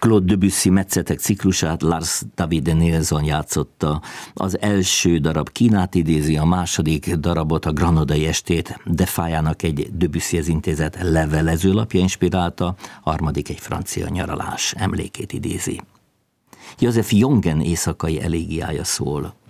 Claude Debussy metszetek ciklusát Lars David Nilsson játszotta. Az első darab Kínát idézi, a második darabot, a Granadai estét de Fájának egy Debussyhez intézett levelezőlapja inspirálta, a harmadik egy francia nyaralás emlékét idézi. Joseph Jongen éjszakai elégiája szól.